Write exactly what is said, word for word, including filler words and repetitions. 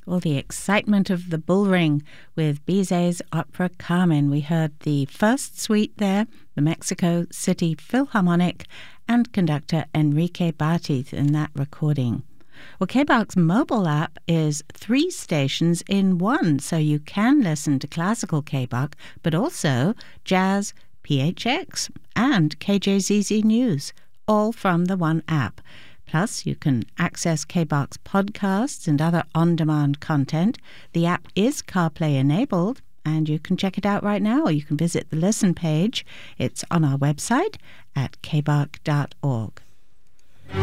All the excitement of the Bullring with Bizet's opera Carmen. We heard the first suite there, the Mexico City Philharmonic, and conductor Enrique Bartiz in that recording. Well, K B A R's mobile app is three stations in one, so you can listen to classical K B A R, but also jazz, P H X, and K J Z Z News, all from the one app. Plus, you can access K B A R's podcasts and other on-demand content. The app is CarPlay-enabled, and you can check it out right now. You can visit the Listen page. It's on our website at k b a r dot org.